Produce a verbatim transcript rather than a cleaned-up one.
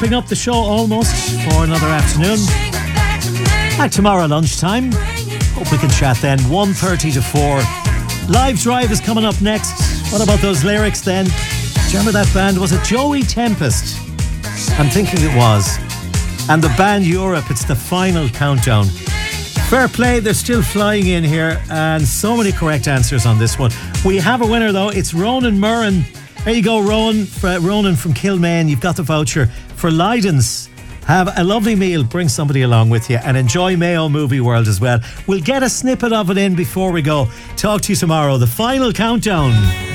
wrapping up the show almost for another afternoon. Back tomorrow lunchtime. Hope we can chat then. one thirty to four. Live Drive is coming up next. What about those lyrics then? Do you remember that band? Was it Joey Tempest? I'm thinking it was. And the band Europe, it's the final countdown. Fair play, they're still flying in here, and so many correct answers on this one. We have a winner though, it's Ronan Murren. There you go, Ronan, Ronan from Kilmaine. You've got the voucher for Lydon's. Have a lovely meal, bring somebody along with you, and enjoy Mayo Movie World as well. We'll get a snippet of it in before we go. Talk to you tomorrow, the final countdown.